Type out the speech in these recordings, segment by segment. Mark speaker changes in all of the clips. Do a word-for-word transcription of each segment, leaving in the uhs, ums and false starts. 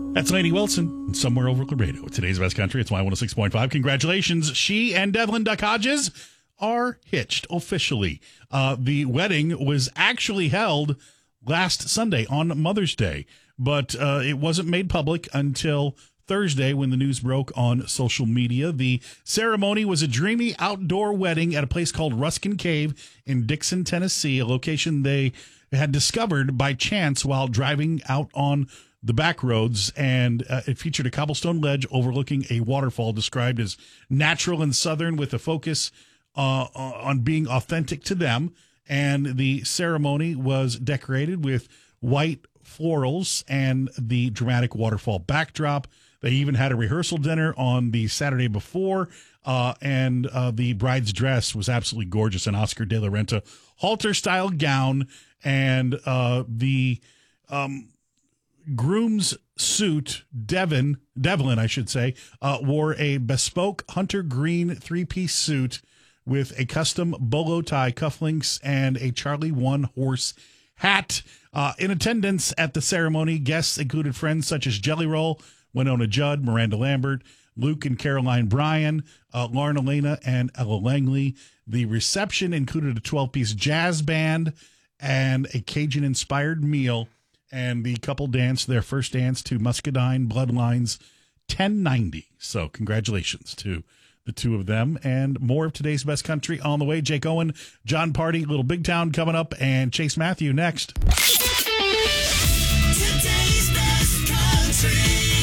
Speaker 1: That's Lainey Wilson, somewhere over Laredo. Today's Best Country. It's Y one oh six point five. Congratulations. She and Devlin Duck Hodges are hitched officially. Uh, the wedding was actually held last Sunday on Mother's Day, but uh, it wasn't made public until Thursday when the news broke on social media. The ceremony was a dreamy outdoor wedding at a place called Ruskin Cave in Dixon, Tennessee, a location they had discovered by chance while driving out on the back roads, and uh, it featured a cobblestone ledge overlooking a waterfall described as natural and southern with a focus uh, on being authentic to them. And the ceremony was decorated with white florals and the dramatic waterfall backdrop. They even had a rehearsal dinner on the Saturday before, uh, and uh, the bride's dress was absolutely gorgeous, an Oscar de la Renta halter-style gown, and uh, the um, groom's suit, Devin, Devlin, I should say, uh, wore a bespoke hunter green three-piece suit with a custom bolo tie, cufflinks, and a Charlie One horse hat. Uh, in attendance at the ceremony, guests included friends such as Jelly Roll, Winona Judd, Miranda Lambert, Luke and Caroline Bryan, uh, Lauren Elena, and Ella Langley. The reception included a twelve-piece jazz band and a Cajun-inspired meal, and the couple danced their first dance to Muscadine Bloodlines ten ninety. So congratulations to the two of them, and more of today's Best Country on the way. Jake Owen, John Party, Little Big Town coming up, and Chase Matthew next.
Speaker 2: Today's Best Country.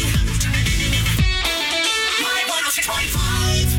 Speaker 2: Y one oh six point five.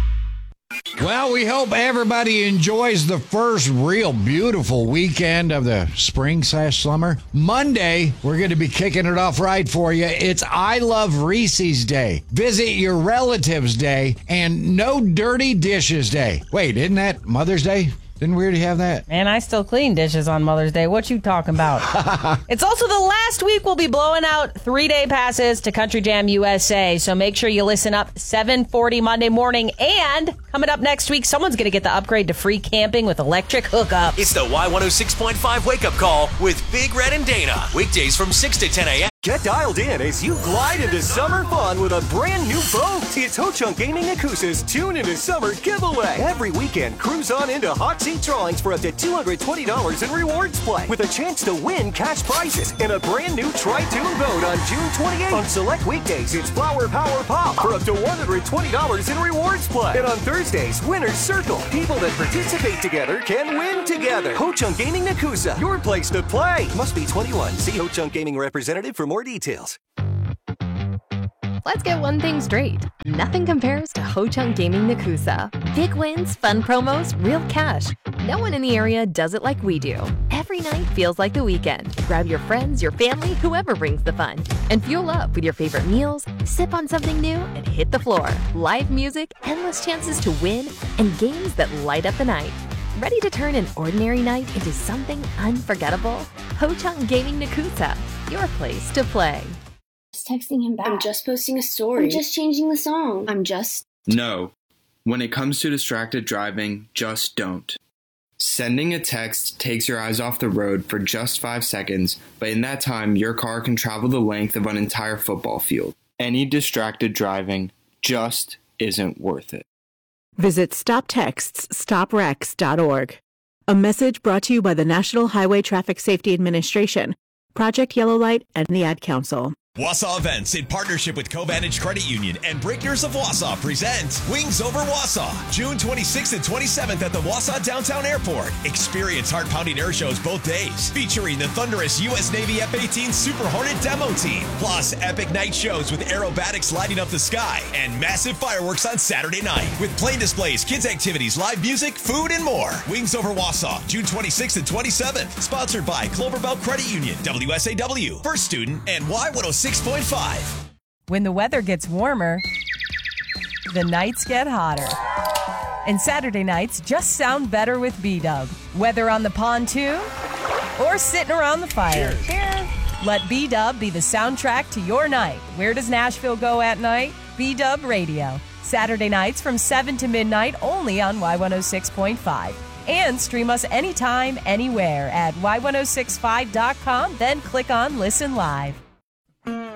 Speaker 3: Well, we hope everybody enjoys the first real beautiful weekend of the spring slash summer. Monday, we're going to be kicking it off right for you. It's I Love Reese's Day, Visit Your Relatives Day, and No Dirty Dishes Day. Wait, isn't that Mother's Day? Didn't we already have that?
Speaker 4: Man, I still clean dishes on Mother's Day. What you talking about? It's also the last week we'll be blowing out three-day passes to Country Jam U S A, so make sure you listen up seven forty Monday morning. And coming up next week, someone's going to get the upgrade to free camping with electric hookup.
Speaker 5: It's the Y one oh six point five wake-up call with Big Red and Dana. Weekdays from six to ten a.m.
Speaker 6: Get dialed in as you glide into summer fun with a brand new boat. It's Ho-Chunk Gaming Nakusa's Tune into Summer giveaway. Every weekend, cruise on into hot seat drawings for up to two hundred twenty dollars in rewards play with a chance to win cash prizes and a brand new Tri-Tune boat on June twenty-eighth. On select weekdays, it's Flower Power Pop for up to one hundred twenty dollars in rewards play. And on Thursdays, Winner's Circle. People that participate together can win together. Ho-Chunk Gaming Nakusa, your place to play. Must be twenty-one. See Ho-Chunk Gaming representative for more details.
Speaker 7: Let's get one thing straight. Nothing compares to Ho-Chunk Gaming Nakusa. Big wins, fun promos, real cash. No one in the area does it like we do. Every night feels like the weekend. Grab your friends, your family, whoever brings the fun. And fuel up with your favorite meals, sip on something new, and hit the floor. Live music, endless chances to win, and games that light up the night. Ready to turn an ordinary night into something unforgettable? Ho-Chunk Gaming Nakusa, your place to play.
Speaker 8: Just texting him back.
Speaker 9: I'm just posting a story.
Speaker 8: I'm just changing the song. I'm just...
Speaker 10: No. When it comes to distracted driving, just don't. Sending a text takes your eyes off the road for just five seconds, but in that time, your car can travel the length of an entire football field. Any distracted driving just isn't worth it.
Speaker 11: Visit stop texts stop wrecks dot org. A message brought to you by the National Highway Traffic Safety Administration, Project Yellow Light, and the Ad Council.
Speaker 12: Wausau Events, in partnership with Covantage Credit Union and Breakers of Wausau, present Wings Over Wausau, June twenty-sixth and twenty-seventh at the Wausau Downtown Airport. Experience heart-pounding air shows both days, featuring the thunderous U S Navy F eighteen Super Hornet demo team, plus epic night shows with aerobatics lighting up the sky, and massive fireworks on Saturday night, with plane displays, kids activities, live music, food, and more. Wings Over Wausau, June twenty-sixth and twenty-seventh, sponsored by Cloverbelt Credit Union, W S A W, First Student, and Y one oh six point five.
Speaker 4: When the weather gets warmer, the nights get hotter. And Saturday nights just sound better with B-Dub. Whether on the pontoon or sitting around the fire. Cheers. Let B-Dub be the soundtrack to your night. Where does Nashville go at night? B-Dub Radio. Saturday nights from seven to midnight only on Y one oh six point five. And stream us anytime, anywhere at Y ten sixty-five dot com. Then click on Listen Live.